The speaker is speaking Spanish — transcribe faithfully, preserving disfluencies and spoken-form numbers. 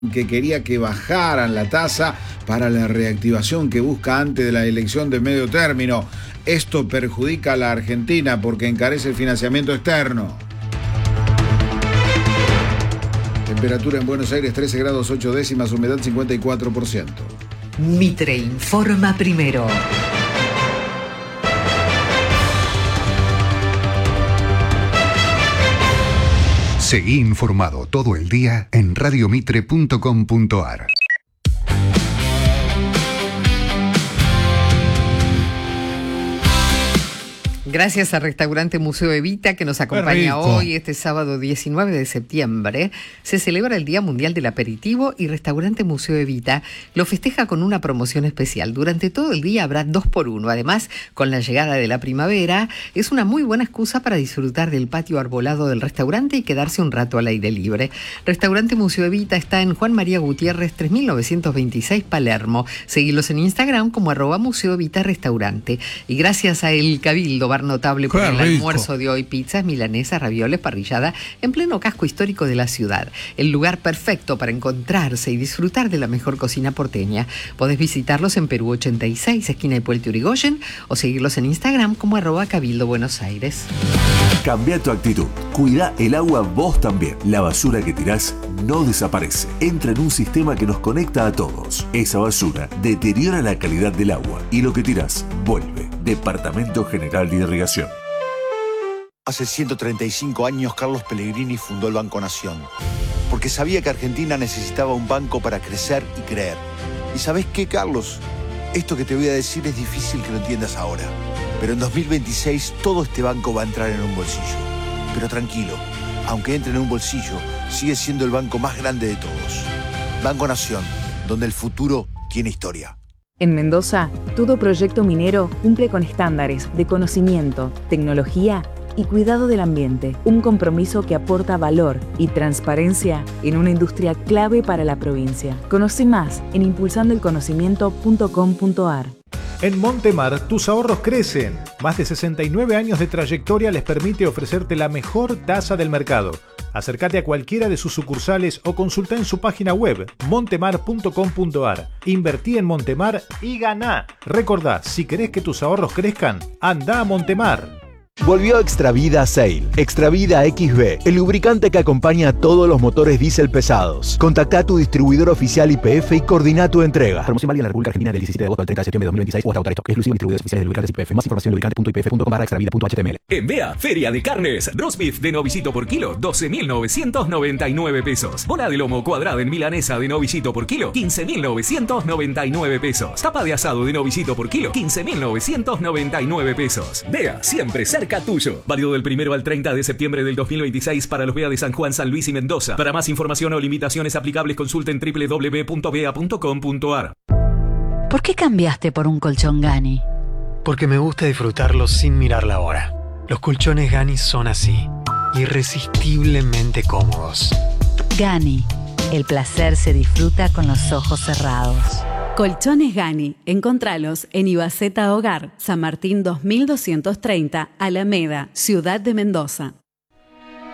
que quería que bajaran la tasa para la reactivación que busca antes de la elección de medio término. Esto perjudica a la Argentina porque encarece el financiamiento externo. Temperatura en Buenos Aires trece grados ocho décimas, humedad cincuenta y cuatro por ciento. Mitre informa primero. Seguí informado todo el día en radio mitre punto com punto a r. Gracias a Restaurante Museo Evita, que nos acompaña hoy, este sábado diecinueve de septiembre. Se celebra el Día Mundial del Aperitivo y Restaurante Museo Evita lo festeja con una promoción especial. Durante todo el día habrá dos por uno. Además, con la llegada de la primavera, es una muy buena excusa para disfrutar del patio arbolado del restaurante y quedarse un rato al aire libre. Restaurante Museo Evita está en Juan María Gutiérrez tres mil novecientos veintiséis, Palermo. Seguilos en Instagram como arroba Museo Evita Restaurante. Y gracias a El Cabildo, bar notable por el almuerzo de hoy, pizzas, milanesas, ravioles, parrillada, en pleno casco histórico de la ciudad. El lugar perfecto para encontrarse y disfrutar de la mejor cocina porteña. Podés visitarlos en Perú ochenta y seis, esquina de Puerto Urigoyen, o seguirlos en Instagram como arroba Cabildo Buenos Aires. Cambia tu actitud. Cuida el agua vos también. La basura que tirás no desaparece. Entra en un sistema que nos conecta a todos. Esa basura deteriora la calidad del agua y lo que tirás vuelve. Departamento General de Irrigación. Hace ciento treinta y cinco años Carlos Pellegrini fundó el Banco Nación, porque sabía que Argentina necesitaba un banco para crecer y creer. ¿Y sabés qué, Carlos? Esto que te voy a decir es difícil que lo entiendas ahora, pero en dos mil veintiséis todo este banco va a entrar en un bolsillo. Pero tranquilo, aunque entre en un bolsillo, sigue siendo el banco más grande de todos. Banco Nación, donde el futuro tiene historia. En Mendoza, todo proyecto minero cumple con estándares de conocimiento, tecnología y cuidado del ambiente. Un compromiso que aporta valor y transparencia en una industria clave para la provincia. Conoce más en impulsando el conocimiento punto com punto a r. En Montemar, tus ahorros crecen. Más de sesenta y nueve años de trayectoria les permite ofrecerte la mejor tasa del mercado. Acércate a cualquiera de sus sucursales o consulta en su página web montemar punto com punto a r. Invertí en Montemar y ganá. Recordá, si querés que tus ahorros crezcan, anda a Montemar. Volvió Extravida Sail. Extravida X B, el lubricante que acompaña a todos los motores diésel pesados. Contactá a tu distribuidor oficial Y P F y coordina tu entrega. Promoción válida en la República Argentina del diecisiete de agosto al treinta de septiembre de dos mil veintiséis o hasta agotar esto. Exclusivo en distribuidores oficiales de lubricantes Y P F. Más información en lubricante punto i p f punto com barra extravida punto h t m l. En Bea, Feria de Carnes. Roast beef de novillito por kilo, doce mil novecientos noventa y nueve pesos. Bola de lomo cuadrada en milanesa de novillito por kilo, quince mil novecientos noventa y nueve pesos. Tapa de asado de novillito por kilo, quince mil novecientos noventa y nueve pesos. Bea, siempre cerca tuyo. Válido del primero al treinta de septiembre del dos mil veintiséis para los Bea de San Juan, San Luis y Mendoza. Para más información o limitaciones aplicables consulten doble u doble u doble u punto bea punto com punto a r. ¿Por qué cambiaste por un colchón Gani? Porque me gusta disfrutarlo sin mirar la hora. Los colchones Gani son así, irresistiblemente cómodos. Gani, el placer se disfruta con los ojos cerrados. Colchones Gani, encontralos en Ibaceta Hogar, San Martín dos mil doscientos treinta, Alameda, Ciudad de Mendoza.